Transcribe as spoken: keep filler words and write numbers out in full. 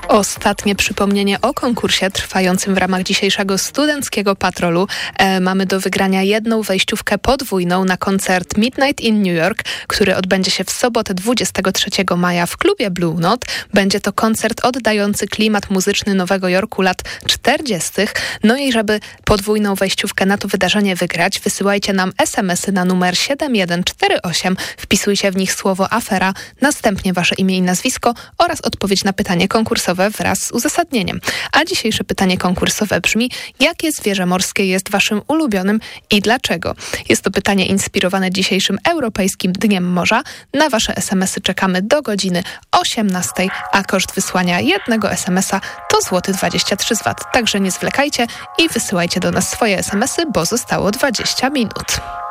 Ostatnie przypomnienie o konkursie trwającym w ramach dzisiejszego Studenckiego Patrolu. E, mamy do wygrania jedną wejściówkę podwójną na koncert Midnight in New York, który odbędzie się w sobotę dwudziestego trzeciego maja w klubie Blue Note. Będzie to koncert oddający klimat muzyczny Nowego Jorku lat czterdziestych. No i żeby podwójną wejściówkę na to wydarzenie wygrać, wysyłajcie nam es em esy na numer siedem jeden cztery osiem, wpisujcie w nich słowo afera, następnie wasze imię i nazwisko oraz odpowiedź na pytanie konkursowe wraz z uzasadnieniem. A dzisiejsze pytanie konkursowe brzmi: jakie zwierzę morskie jest waszym ulubionym i dlaczego? Jest to pytanie inspirowane dzisiejszym Europejskim Dniem Morza. Na wasze es em esy czekamy do godziny osiemnastej, a koszt wysłania jednego es em esa to złoty dwadzieścia trzy złotych. Także nie zwlekajcie i wysyłajcie do nas swoje es em esy, bo zostało dwadzieścia minut.